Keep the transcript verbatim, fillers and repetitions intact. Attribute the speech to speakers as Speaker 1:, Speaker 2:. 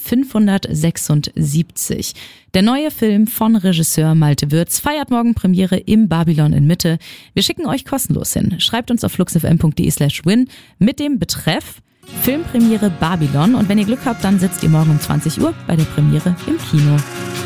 Speaker 1: fünfhundertsechsundsiebzig. Der neue Film von Regisseur Malte Würz feiert morgen Premiere im Babylon in Mitte. Wir schicken euch kostenlos hin. Schreibt uns auf fluxfm.de slash win mit dem Betreff Filmpremiere Babylon und wenn ihr Glück habt, dann sitzt ihr morgen um zwanzig Uhr bei der Premiere im Kino.